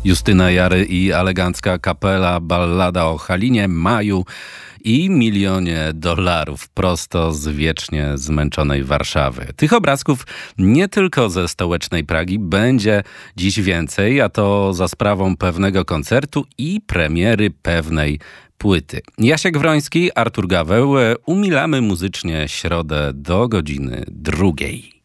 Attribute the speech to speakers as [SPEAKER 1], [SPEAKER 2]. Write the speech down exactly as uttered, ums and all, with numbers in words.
[SPEAKER 1] Justyna Jary i elegancka kapela, ballada o Halinie, Maju i milionie dolarów prosto z wiecznie zmęczonej Warszawy. Tych obrazków nie tylko ze stołecznej Pragi będzie dziś więcej, a to za sprawą pewnego koncertu i premiery pewnej płyty. Jasiek Wroński, Artur Gaweł, umilamy muzycznie środę do godziny drugiej.